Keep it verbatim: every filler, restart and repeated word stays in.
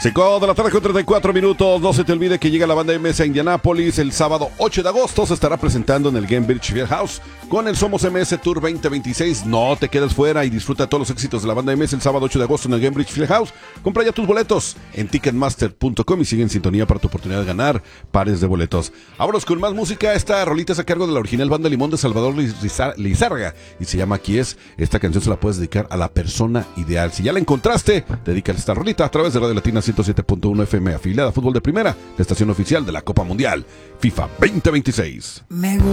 cinco de la tarde con treinta y cuatro minutos. No se te olvide que llega la banda M S a Indianápolis el sábado ocho de agosto. Se estará presentando en el Gainbridge Fieldhouse con el Somos M S Tour veinte veintiséis. No te quedes fuera y disfruta todos los éxitos de la banda M S el sábado ocho de agosto en el Gainbridge Fieldhouse. Compra ya tus boletos en ticketmaster punto com y sigue en sintonía para tu oportunidad de ganar pares de boletos. Vámonos con más música. Esta rolita es a cargo de la original banda Limón de Salvador Lizárraga y se llama Aquí es. Esta canción se la puedes dedicar a la persona ideal. Si ya la encontraste, dedícale esta rolita a través de Radio Latina ciento siete punto uno F M, afiliada a Fútbol de Primera, la estación oficial de la Copa Mundial FIFA veinte veintiséis.